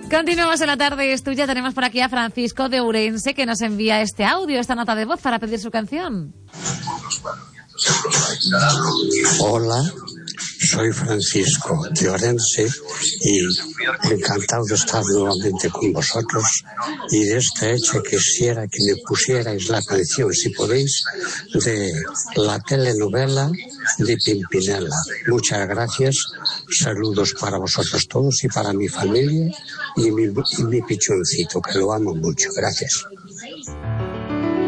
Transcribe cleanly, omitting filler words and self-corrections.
Continuamos en La Tarde es Tuya. Tenemos por aquí a Francisco de Ourense, que nos envía este audio, esta nota de voz para pedir su canción. Hola, soy Francisco de Ourense y encantado de estar nuevamente con vosotros, y de esta hecha quisiera que me pusierais la canción, si podéis, de la telenovela de Pimpinela. Muchas gracias, saludos para vosotros todos y para mi familia y mi pichoncito, que lo amo mucho. Gracias.